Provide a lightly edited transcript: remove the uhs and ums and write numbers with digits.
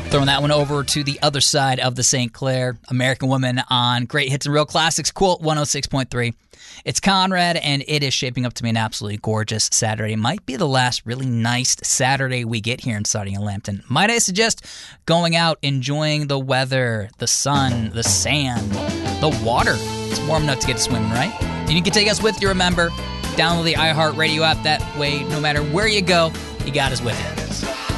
Throwing that one over to the other side of the St. Clair. American Woman on Great Hits and Real Classics, Quilt 106.3. It's Conrad, and it is shaping up to be an absolutely gorgeous Saturday. It might be the last really nice Saturday we get here in Sarnia and Lambton. Might I suggest going out, enjoying the weather, the sun, the sand, the water. It's warm enough to get swimming, right? And you can take us with you, remember. Download the iHeartRadio app. That way, no matter where you go, you got us with you.